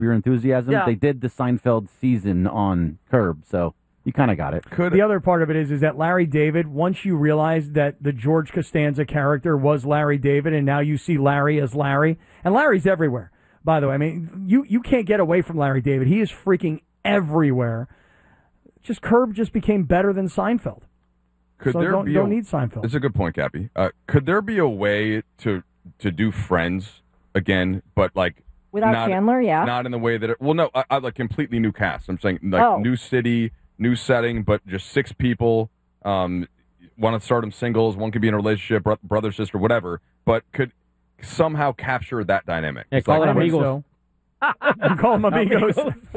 Your Enthusiasm. Yeah. They did the Seinfeld season on Curb, so you kind of got it. The other part of it is that Larry David, once you realize that the George Costanza character was Larry David, and now you see Larry as Larry, and Larry's everywhere, by the way. I mean, you can't get away from Larry David. He is freaking everywhere. Curb just became better than Seinfeld. Don't need Seinfeld. It's a good point, Cappy. Could there be a way to do Friends again, but like without Chandler? Yeah, not in the way that I like completely new cast. I'm saying like new city, new setting, but just 6 people. Want to start them singles. One could be in a relationship, brother, sister, whatever. But could somehow capture that dynamic. Yeah, call it amigos. You call them amigos.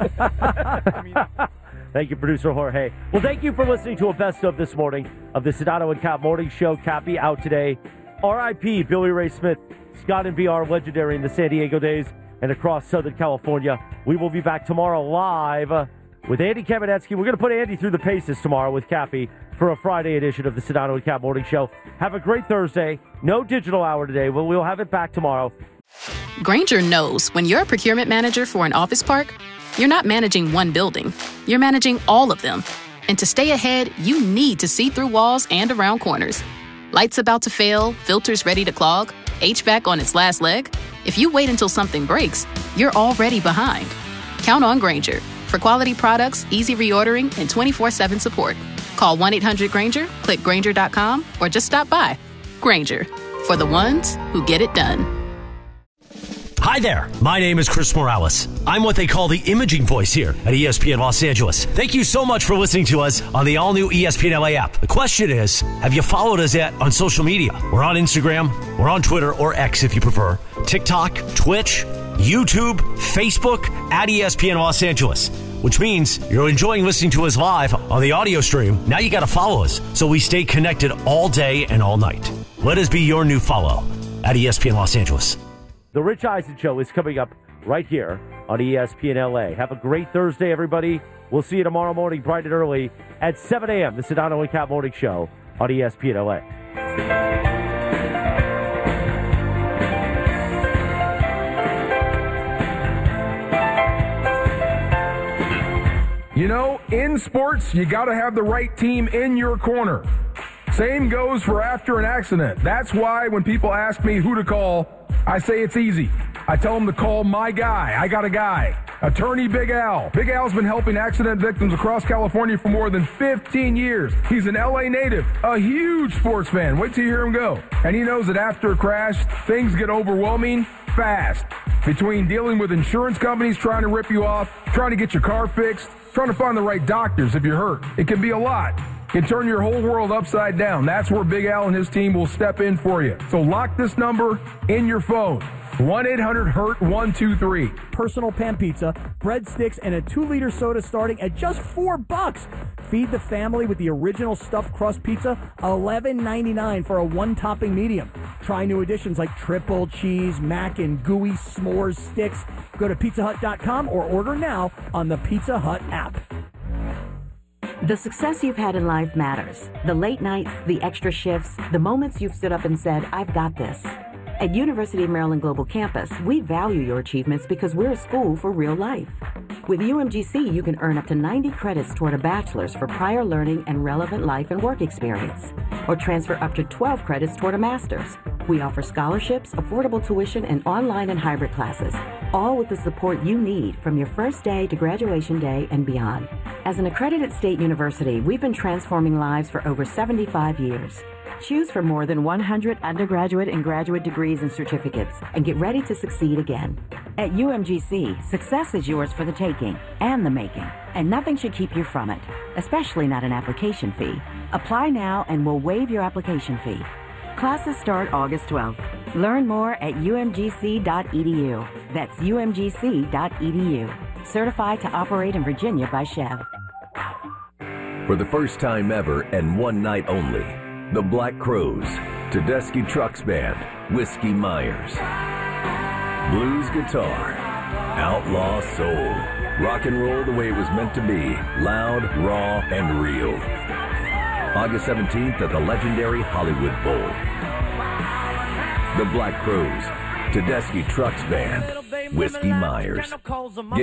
Thank you, producer Jorge. Well, thank you for listening to a best of this morning of the Sedano and Cap Morning Show. Cappy out today. R.I.P. Billy Ray Smith, Scott and VR, legendary in the San Diego days and across Southern California. We will be back tomorrow live with Andy Kamenetsky. We're going to put Andy through the paces tomorrow with Cappy for a Friday edition of the Sedano and Cap Morning Show. Have a great Thursday. No digital hour today, but we'll have it back tomorrow. Grainger knows when you're a procurement manager for an office park, you're not managing one building. You're managing all of them. And to stay ahead, you need to see through walls and around corners. Lights about to fail, filters ready to clog, HVAC on its last leg. If you wait until something breaks, you're already behind. Count on Grainger for quality products, easy reordering, and 24/7 support. Call 1-800-GRAINGER, click Grainger.com, or just stop by. Grainger, for the ones who get it done. Hi there, my name is Chris Morales. I'm what they call the imaging voice here at ESPN Los Angeles. Thank you so much for listening to us on the all-new ESPN LA app. The question is, have you followed us yet on social media? We're on Instagram, we're on Twitter, or X if you prefer, TikTok, Twitch, YouTube, Facebook, at ESPN Los Angeles. Which means you're enjoying listening to us live on the audio stream. Now you got to follow us so we stay connected all day and all night. Let us be your new follow at ESPN Los Angeles. The Rich Eisen Show is coming up right here on ESPN LA. Have a great Thursday, everybody. We'll see you tomorrow morning, bright and early, at 7 a.m., the Sedano and Cap Morning Show on ESPN LA. You know, in sports, you got to have the right team in your corner. Same goes for after an accident. That's why when people ask me who to call, I say it's easy. I tell them to call my guy. I got a guy. Attorney Big Al. Big Al's been helping accident victims across California for more than 15 years. He's an LA native, a huge sports fan. Wait till you hear him go. And he knows that after a crash, things get overwhelming fast. Between dealing with insurance companies trying to rip you off, trying to get your car fixed, trying to find the right doctors if you're hurt, it can be a lot. Can turn your whole world upside down. That's where Big Al and his team will step in for you. So lock this number in your phone. 1-800-HURT-123. Personal pan pizza, breadsticks, and a 2-liter soda starting at just $4. Feed the family with the original stuffed crust pizza, $11.99 for a 1-topping medium. Try new additions like triple cheese, mac, and gooey s'mores sticks. Go to PizzaHut.com or order now on the Pizza Hut app. The success you've had in life matters. The late nights, the extra shifts, the moments you've stood up and said, I've got this. At University of Maryland Global Campus, we value your achievements because we're a school for real life. With UMGC, you can earn up to 90 credits toward a bachelor's for prior learning and relevant life and work experience, or transfer up to 12 credits toward a master's. We offer scholarships, affordable tuition, and online and hybrid classes, all with the support you need from your first day to graduation day and beyond. As an accredited state university, we've been transforming lives for over 75 years. Choose from more than 100 undergraduate and graduate degrees and certificates and get ready to succeed again. At UMGC, success is yours for the taking and the making, and nothing should keep you from it, especially not an application fee. Apply now and we'll waive your application fee. Classes start August 12th. Learn more at umgc.edu. That's umgc.edu. Certified to operate in Virginia by Chev. For the first time ever and one night only, the Black Crowes, Tedeschi Trucks Band, Whiskey Myers, blues guitar, outlaw soul, rock and roll the way it was meant to be, loud, raw, and real. August 17th at the legendary Hollywood Bowl. The Black Crowes, Tedeschi Trucks Band. Whiskey Myers.